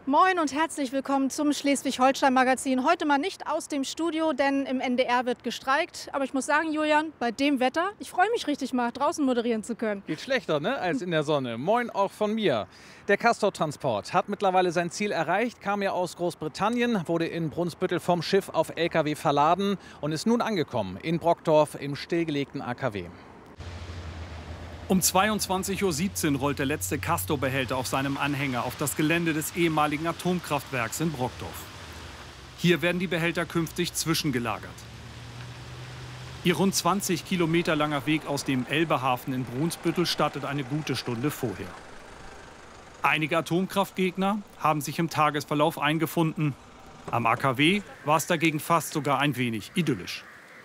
Moin und herzlich willkommen zum Schleswig-Holstein-Magazin. Heute mal nicht aus dem Studio, denn im NDR wird gestreikt. Aber ich muss sagen, Julian, bei dem Wetter, ich freue mich richtig mal, draußen moderieren zu können. Geht schlechter, ne, als in der Sonne. Moin auch von mir. Der Castortransport hat mittlerweile sein Ziel erreicht, kam ja aus Großbritannien, wurde in Brunsbüttel vom Schiff auf LKW verladen und ist nun angekommen in Brockdorf im stillgelegten AKW. Um 22:17 Uhr rollt der letzte Castor-Behälter auf seinem Anhänger auf das Gelände des ehemaligen Atomkraftwerks in Brockdorf. Hier werden die Behälter künftig zwischengelagert. Ihr rund 20 Kilometer langer Weg aus dem Elbehafen in Brunsbüttel startet eine gute Stunde vorher. Einige Atomkraftgegner haben sich im Tagesverlauf eingefunden. Am AKW war es dagegen fast sogar ein wenig idyllisch.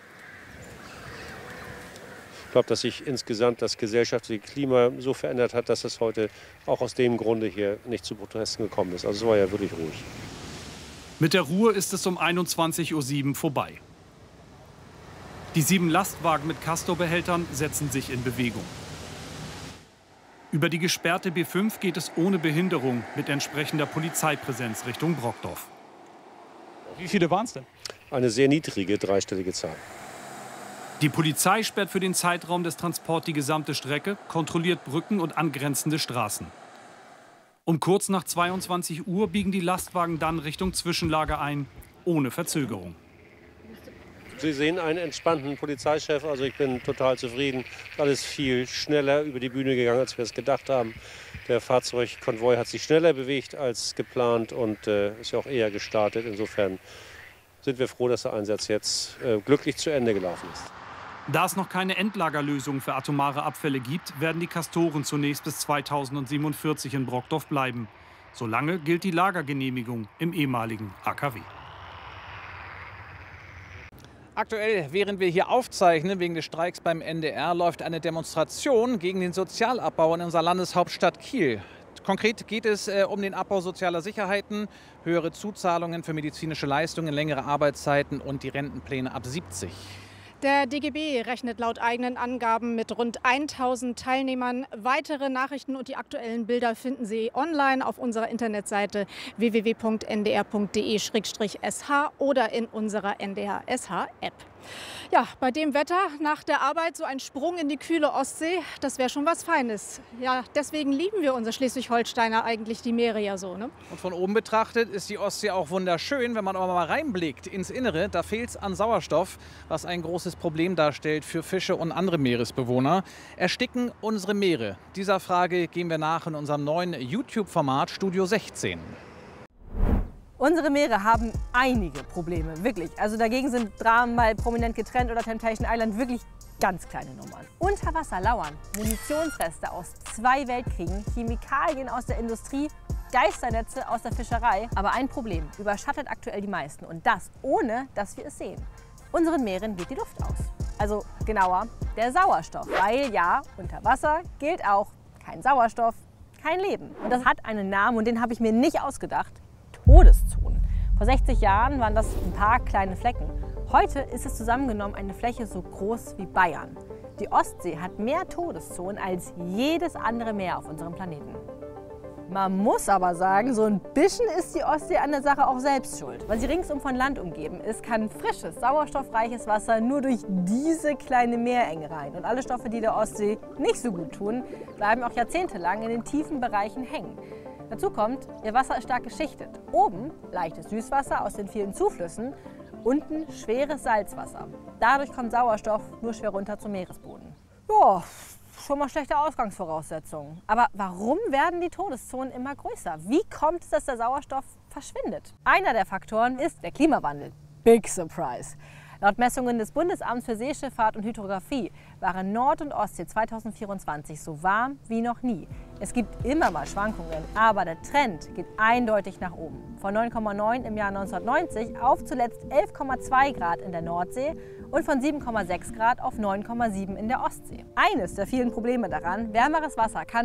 Ich glaube, dass sich insgesamt das gesellschaftliche Klima so verändert hat, dass es heute auch aus dem Grunde hier nicht zu Protesten gekommen ist. Also es war ja wirklich ruhig. Mit der Ruhe ist es um 21:07 Uhr vorbei. Die 7 Lastwagen mit Castor-Behältern setzen sich in Bewegung. Über die gesperrte B5 geht es ohne Behinderung mit entsprechender Polizeipräsenz Richtung Brockdorf. Wie viele waren es denn? Eine sehr niedrige dreistellige Zahl. Die Polizei sperrt für den Zeitraum des Transports die gesamte Strecke, kontrolliert Brücken und angrenzende Straßen. Um kurz nach 22 Uhr biegen die Lastwagen dann Richtung Zwischenlager ein, ohne Verzögerung. Sie sehen einen entspannten Polizeichef, also ich bin total zufrieden. Alles viel schneller über die Bühne gegangen, als wir es gedacht haben. Der Fahrzeugkonvoi hat sich schneller bewegt als geplant und ist ja auch eher gestartet. Insofern sind wir froh, dass der Einsatz jetzt glücklich zu Ende gelaufen ist. Da es noch keine Endlagerlösung für atomare Abfälle gibt, werden die Castoren zunächst bis 2047 in Brockdorf bleiben. Solange gilt die Lagergenehmigung im ehemaligen AKW. Aktuell, während wir hier aufzeichnen, wegen des Streiks beim NDR, läuft eine Demonstration gegen den Sozialabbau in unserer Landeshauptstadt Kiel. Konkret geht es um den Abbau sozialer Sicherheiten, höhere Zuzahlungen für medizinische Leistungen, längere Arbeitszeiten und die Rentenpläne ab 70. Der DGB rechnet laut eigenen Angaben mit rund 1000 Teilnehmern. Weitere Nachrichten und die aktuellen Bilder finden Sie online auf unserer Internetseite www.ndr.de/sh oder in unserer NDR-SH-App. Ja, bei dem Wetter nach der Arbeit so ein Sprung in die kühle Ostsee, das wäre schon was Feines. Ja, deswegen lieben wir unser Schleswig-Holsteiner eigentlich die Meere ja so, ne? Und von oben betrachtet ist die Ostsee auch wunderschön. Wenn man aber mal reinblickt ins Innere, da fehlt es an Sauerstoff, was ein großes Problem darstellt für Fische und andere Meeresbewohner. Ersticken unsere Meere? Dieser Frage gehen wir nach in unserem neuen YouTube-Format Studio 16. Unsere Meere haben einige Probleme, wirklich. Also dagegen sind Dramen bei Prominent getrennt oder Temptation Island wirklich ganz kleine Nummern. Unter Wasser lauern Munitionsreste aus 2 Weltkriegen, Chemikalien aus der Industrie, Geisternetze aus der Fischerei. Aber ein Problem überschattet aktuell die meisten und das ohne, dass wir es sehen. Unseren Meeren geht die Luft aus. Also genauer, der Sauerstoff. Weil ja, unter Wasser gilt auch kein Sauerstoff, kein Leben. Und das hat einen Namen und den habe ich mir nicht ausgedacht. Todeszonen. Vor 60 Jahren waren das ein paar kleine Flecken. Heute ist es zusammengenommen eine Fläche so groß wie Bayern. Die Ostsee hat mehr Todeszonen als jedes andere Meer auf unserem Planeten. Man muss aber sagen, so ein bisschen ist die Ostsee an der Sache auch selbst schuld. Weil sie ringsum von Land umgeben ist, kann frisches, sauerstoffreiches Wasser nur durch diese kleine Meerenge rein. Und alle Stoffe, die der Ostsee nicht so gut tun, bleiben auch jahrzehntelang in den tiefen Bereichen hängen. Dazu kommt, ihr Wasser ist stark geschichtet. Oben leichtes Süßwasser aus den vielen Zuflüssen, unten schweres Salzwasser. Dadurch kommt Sauerstoff nur schwer runter zum Meeresboden. Ja, schon mal schlechte Ausgangsvoraussetzungen. Aber warum werden die Todeszonen immer größer? Wie kommt es, dass der Sauerstoff verschwindet? Einer der Faktoren ist der Klimawandel. Big Surprise! Laut Messungen des Bundesamts für Seeschifffahrt und Hydrographie waren Nord- und Ostsee 2024 so warm wie noch nie. Es gibt immer mal Schwankungen, aber der Trend geht eindeutig nach oben. Von 9,9 im Jahr 1990 auf zuletzt 11,2 Grad in der Nordsee und von 7,6 Grad auf 9,7 in der Ostsee. Eines der vielen Probleme daran, wärmeres Wasser kann